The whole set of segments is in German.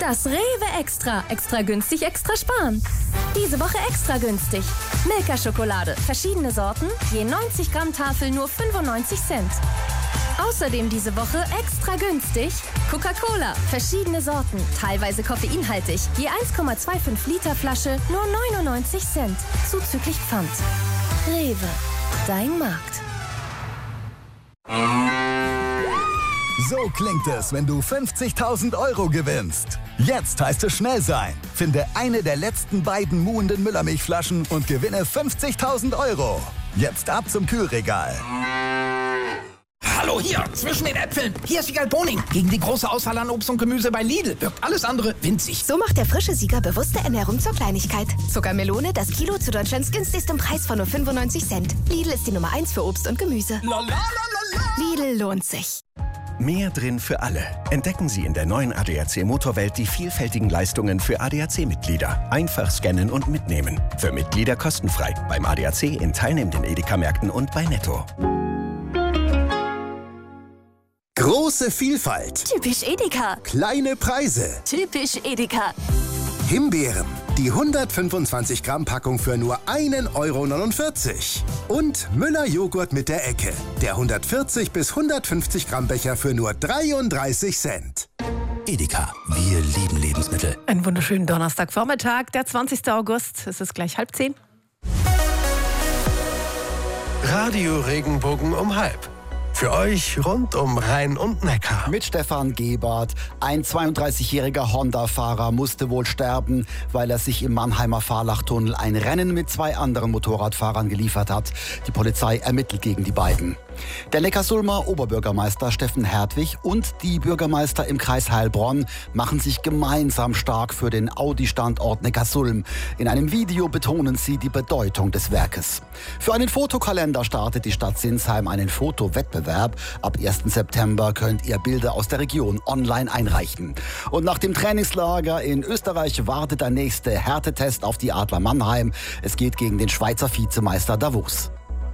Das Rewe Extra. Extra günstig, extra sparen. Diese Woche extra günstig. Milka-Schokolade. Verschiedene Sorten. Je 90 Gramm Tafel nur 95 Cent. Außerdem diese Woche extra günstig. Coca-Cola. Verschiedene Sorten. Teilweise koffeinhaltig. Je 1,25 Liter Flasche nur 99 Cent. Zuzüglich Pfand. Rewe. Dein Markt. So klingt es, wenn du 50.000 Euro gewinnst. Jetzt heißt es schnell sein. Finde eine der letzten beiden muhenden Müllermilchflaschen und gewinne 50.000 Euro. Jetzt ab zum Kühlregal. Hallo hier, zwischen den Äpfeln. Hier ist Sieger Boning. Gegen die große Auswahl an Obst und Gemüse bei Lidl wirkt alles andere winzig. So macht der frische Sieger bewusste Ernährung zur Kleinigkeit. Zuckermelone, das Kilo zu Deutschlands günstigstem Preis von nur 95 Cent. Lidl ist die Nummer 1 für Obst und Gemüse. Lidl lohnt sich. Mehr drin für alle. Entdecken Sie in der neuen ADAC Motorwelt die vielfältigen Leistungen für ADAC-Mitglieder. Einfach scannen und mitnehmen. Für Mitglieder kostenfrei. Beim ADAC in teilnehmenden Edeka-Märkten und bei Netto. Große Vielfalt. Typisch Edeka. Kleine Preise. Typisch Edeka. Himbeeren. Die 125 Gramm Packung für nur 1,49 €. Und Müller Joghurt mit der Ecke. Der 140 bis 150 Gramm Becher für nur 33 Cent. Edeka. Wir lieben Lebensmittel. Einen wunderschönen Donnerstagvormittag, der 20. August. Es ist gleich 9:30. Radio Regenbogen um 12:30. Für euch rund um Rhein und Neckar. Mit Stefan Gebhardt. Ein 32-jähriger Honda-Fahrer musste wohl sterben, weil er sich im Mannheimer Fahrlachtunnel ein Rennen mit 2 anderen Motorradfahrern geliefert hat. Die Polizei ermittelt gegen die beiden. Der Neckarsulmer Oberbürgermeister Steffen Hertwig und die Bürgermeister im Kreis Heilbronn machen sich gemeinsam stark für den Audi-Standort Neckarsulm. In einem Video betonen sie die Bedeutung des Werkes. Für einen Fotokalender startet die Stadt Sinsheim einen Fotowettbewerb. Ab 1. September könnt ihr Bilder aus der Region online einreichen. Und nach dem Trainingslager in Österreich wartet der nächste Härtetest auf die Adler Mannheim. Es geht gegen den Schweizer Vizemeister Davos.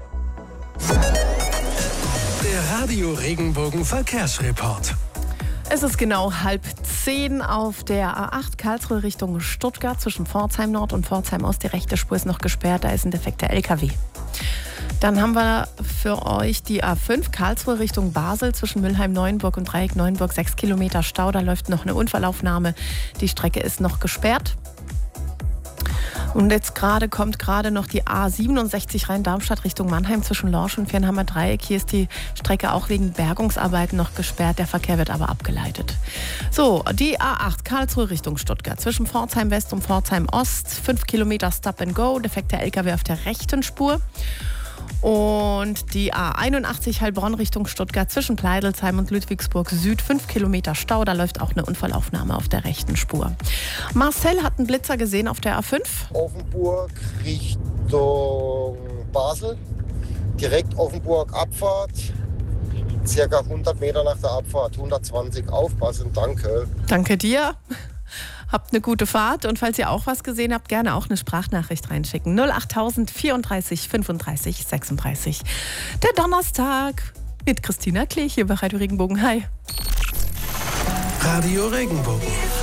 Der Radio Regenbogen Verkehrsreport. Es ist genau 9:30 auf der A8 Karlsruhe Richtung Stuttgart zwischen Pforzheim Nord und Pforzheim Ost. Die rechte Spur ist noch gesperrt, da ist ein defekter LKW. Dann haben wir für euch die A5 Karlsruhe Richtung Basel zwischen Mülheim-Neuenburg und Dreieck Neuenburg. 6 Kilometer Stau, da läuft noch eine Unfallaufnahme. Die Strecke ist noch gesperrt. Und jetzt kommt noch die A67 Rhein-Darmstadt Richtung Mannheim zwischen Lorsch und Viernhammer Dreieck. Hier ist die Strecke auch wegen Bergungsarbeiten noch gesperrt. Der Verkehr wird aber abgeleitet. So, die A8 Karlsruhe Richtung Stuttgart zwischen Pforzheim West und Pforzheim Ost. 5 Kilometer Stop and Go, defekter LKW auf der rechten Spur. Und die A81 Heilbronn Richtung Stuttgart zwischen Pleidelsheim und Ludwigsburg Süd. 5 Kilometer Stau, da läuft auch eine Unfallaufnahme auf der rechten Spur. Marcel hat einen Blitzer gesehen auf der A5. Offenburg Richtung Basel. Direkt Offenburg Abfahrt. Circa 100 Meter nach der Abfahrt. 120 aufpassen, danke. Danke dir. Habt eine gute Fahrt und falls ihr auch was gesehen habt, gerne auch eine Sprachnachricht reinschicken. 08000 34 35 36. Der Donnerstag mit Christina Klich hier bei Radio Regenbogen. Hi. Radio Regenbogen.